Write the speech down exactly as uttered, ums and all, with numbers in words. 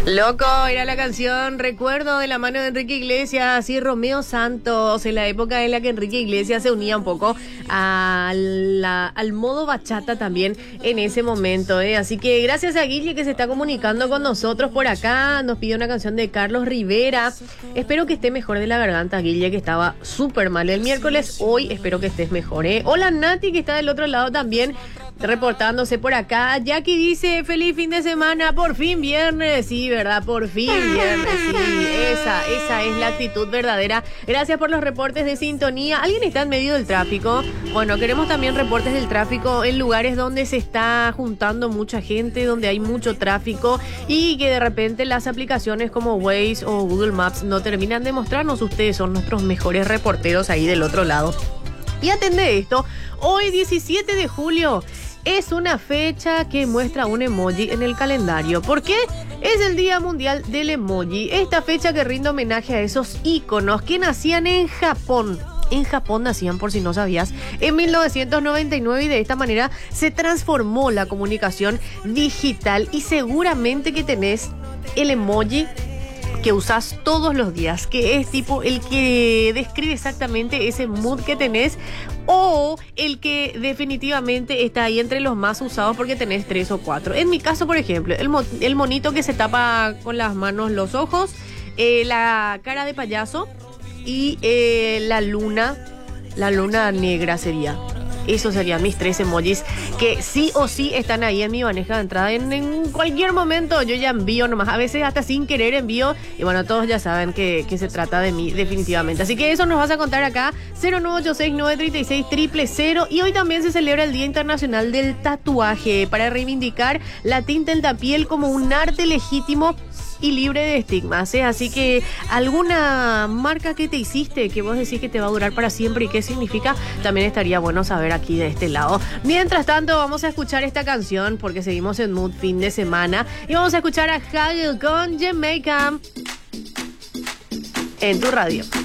Loco, era la canción Recuerdo de la mano de Enrique Iglesias y Romeo Santos, en la época en la que Enrique Iglesias se unía un poco a la, al modo bachata también en ese momento, ¿eh? Así que gracias a Guille que se está comunicando con nosotros por acá, nos pidió una canción de Carlos Rivera. Espero que esté mejor de la garganta, Guille, que estaba súper mal el miércoles. Hoy espero que estés mejor, ¿eh? Hola Nati, que está del otro lado también, reportándose por acá. Jackie dice, feliz fin de semana, por fin viernes. Sí, ¿verdad? Por fin viernes, sí. Esa, esa es la actitud verdadera. Gracias por los reportes de sintonía. ¿Alguien está en medio del tráfico? Bueno, queremos también reportes del tráfico en lugares donde se está juntando mucha gente, donde hay mucho tráfico y que de repente las aplicaciones como Waze o Google Maps no terminan de mostrarnos. Ustedes son nuestros mejores reporteros ahí del otro lado. Y atende esto, hoy diecisiete de julio es una fecha que muestra un emoji en el calendario. ¿Por qué? Es el Día Mundial del Emoji. Esta fecha que rinde homenaje a esos íconos que nacían en Japón. En Japón nacían, por si no sabías, en mil novecientos noventa y nueve, y de esta manera se transformó la comunicación digital. Y seguramente que tenés el emoji que usas todos los días, que es tipo el que describe exactamente ese mood que tenés, o el que definitivamente está ahí entre los más usados porque tenés tres o cuatro. En mi caso, por ejemplo, el, mo- el monito que se tapa con las manos los ojos, eh, la cara de payaso y eh, la luna, la luna negra sería. Esos serían mis tres emojis que sí o sí están ahí en mi bandeja de entrada. En, en cualquier momento yo ya envío nomás. A veces hasta sin querer envío. Y bueno, todos ya saben que, que se trata de mí definitivamente. Así que eso nos vas a contar acá. cero nueve ocho seis nueve tres seis cero cero cero. Y hoy también se celebra el Día Internacional del Tatuaje, para reivindicar la tinta en la piel como un arte legítimo y libre de estigmas, ¿eh? Así que alguna marca que te hiciste, que vos decís que te va a durar para siempre y qué significa, también estaría bueno saber aquí de este lado. Mientras tanto, vamos a escuchar esta canción porque seguimos en mood fin de semana y vamos a escuchar a Hagel con Jamaica en tu radio.